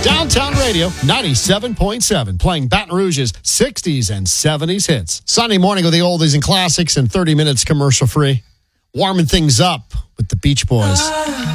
Downtown Radio 97.7, playing Baton Rouge's 60s and 70s hits. Sunday morning with the oldies and classics and 30 minutes commercial free. Warming things up with the Beach Boys.